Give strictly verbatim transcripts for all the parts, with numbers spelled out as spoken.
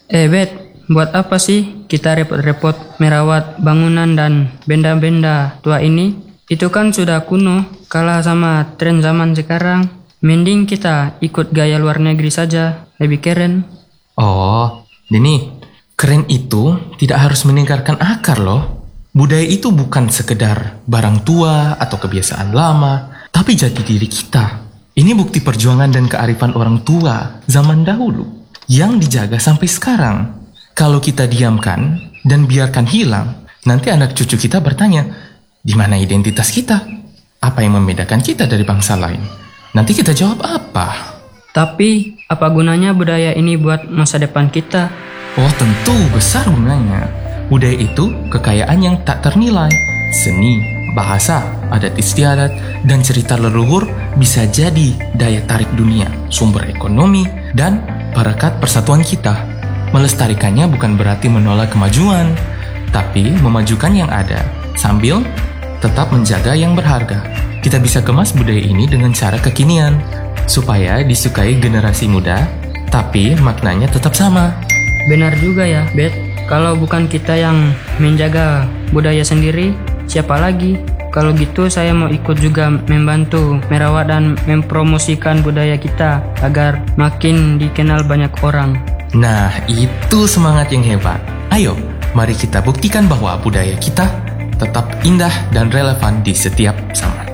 Eh Bet, buat apa sih kita repot-repot merawat bangunan dan benda-benda tua ini? Itu kan sudah kuno, kalah sama tren zaman sekarang. Mending kita ikut gaya luar negeri saja, lebih keren. Oh, Denny, keren itu tidak harus meninggalkan akar loh. Budaya itu bukan sekedar barang tua atau kebiasaan lama, tapi jati diri kita. Ini bukti perjuangan dan kearifan orang tua zaman dahulu yang dijaga sampai sekarang. Kalau kita diamkan dan biarkan hilang, nanti anak cucu kita bertanya, di mana identitas kita? Apa yang membedakan kita dari bangsa lain? Nanti kita jawab apa? Tapi, apa gunanya budaya ini buat masa depan kita? Oh, tentu besar gunanya. Budaya itu kekayaan yang tak ternilai. Seni, bahasa, adat istiadat, dan cerita leluhur bisa jadi daya tarik dunia, sumber ekonomi, dan barakat persatuan kita. Melestarikannya bukan berarti menolak kemajuan, tapi memajukan yang ada, sambil tetap menjaga yang berharga. Kita bisa kemas budaya ini dengan cara kekinian, supaya disukai generasi muda, tapi maknanya tetap sama. Benar juga ya, Bet. Kalau bukan kita yang menjaga budaya sendiri, siapa lagi? Kalau gitu saya mau ikut juga membantu merawat dan mempromosikan budaya kita agar makin dikenal banyak orang. Nah, itu semangat yang hebat. Ayo, mari kita buktikan bahwa budaya kita tetap indah dan relevan di setiap zaman.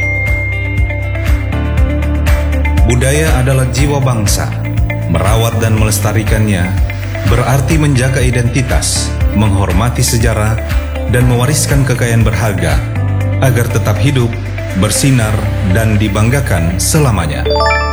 Budaya adalah jiwa bangsa. Merawat dan melestarikannya berarti menjaga identitas, menghormati sejarah, dan mewariskan kekayaan berharga agar tetap hidup, bersinar, dan dibanggakan selamanya.